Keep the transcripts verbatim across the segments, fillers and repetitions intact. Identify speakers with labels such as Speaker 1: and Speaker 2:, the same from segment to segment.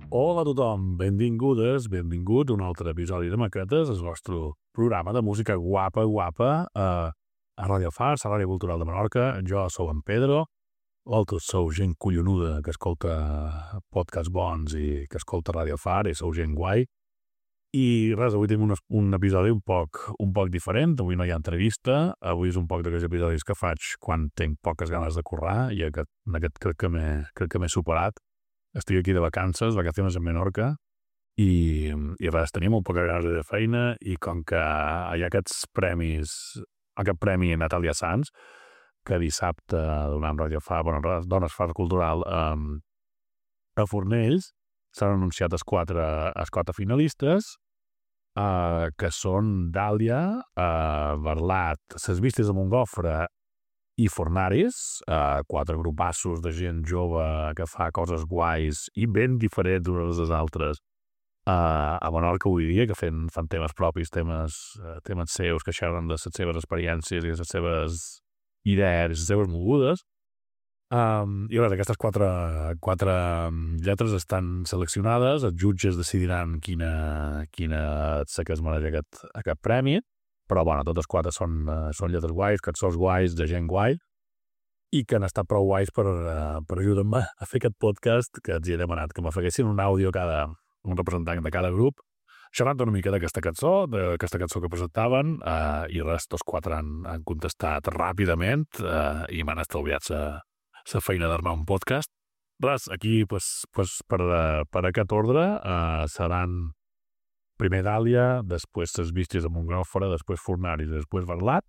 Speaker 1: Hola a tothom, benvingudes, benvinguts a un altre episodi de Maquetes, el vostre programa de música guapa, guapa, a, a Radio Far, a l'àrea cultural de Menorca. Jo sou en Pedro, vosaltres sou gent collonuda que escolta podcasts bons i que escolta Radio Far i sou gent guai. I res, avui tenim un, un episodi un poc, un poc diferent, avui no hi ha entrevista, avui és un poc d'aquells episodis que faig quan tinc poques ganes de currar i aquest, en aquest crec que m'he, crec que m'he superat. Estic aquí de vacances, vacaciones en Menorca, i, i res, tenia molt poca ganes de feina, i com que hi ha aquests premis, aquest premi Natàlia Sans, que dissabte donant Radio Far, bueno, Dones Far Cultural um, a Fornells, s'han anunciat els quatre, els quatre finalistes, uh, que són Dàlia, uh, Barlat, Ses Vistes de Montgofre i Fornaris, eh, quatre grupassos de gent jove que fa coses guais i ben diferents unes dels altres eh, a Menorca avui dia, que fan, fan temes propis, temes, eh, temes seus, que xerren de les seves experiències i les seves idees, les seves mogudes. Um, I res, aquestes quatre, quatre lletres estan seleccionades, els jutges decidiran quina, quina és que es mereix aquest, aquest premi. Però, bueno, totes quatre són, uh, són lletres guais, cançons guais, de gent guai, i que han estat prou guais per, uh, per ajudar-me a fer aquest podcast que els he demanat, que m'afeguessin un àudio cada, un representant de cada grup, xerrant una mica d'aquesta cançó, d'aquesta cançó que presentaven, uh, i res, tots quatre han, han contestat ràpidament uh, i m'han estalviat la feina d'armar un podcast. Res, aquí, pues, pues, per, uh, per aquest ordre, uh, seran primer Dàlia, després Ses Vistes de Montgofre, després Fornaris, després Barlat.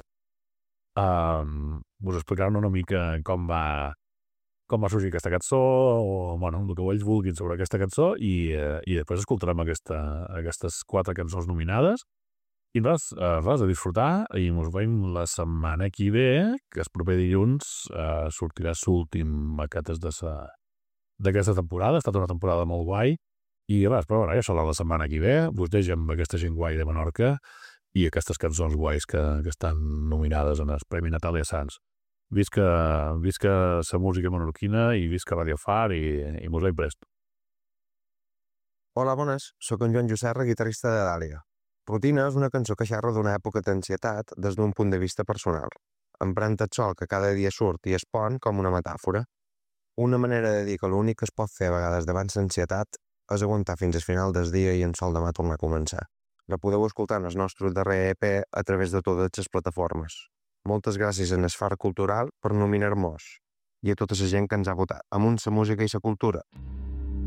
Speaker 1: Um, us explicaran una mica com va, com va sorgir aquesta cançó, o bueno, el que ells vulguin sobre aquesta cançó, i, uh, i després escoltarem aquesta, aquestes quatre cançons nominades. I res, uh, res, a disfrutar, i ens veiem la setmana que ve, que el proper dilluns uh, sortirà l'últim Maquetes d'aquesta temporada. Ha estat una temporada molt guai. I res, però bueno, ja serà la setmana que ve, vos deixo amb aquesta gent guai de Menorca i aquestes cançons guais que, que estan nominades en el Premi Natàlia Sans. Visca, visca la música menorquina i visca Radio Far i, i mos veiem prest.
Speaker 2: Hola, bones. Soc en Joan Jusserra, guitarrista de Dàlia. Rutina és una cançó que xerra d'una època d'ansietat des d'un punt de vista personal, emprant el sol que cada dia surt i es pon com una metàfora. Una manera de dir que l'únic que es pot fer a vegades davant l'ansietat és aguantar fins al final del dia i en sol demà tornar a començar. La podeu escoltar en el nostre darrer E P a través de totes les plataformes. Moltes gràcies a Far Cultural per nominar-nos i a tota la gent que ens ha votat. Amunt la música i la cultura!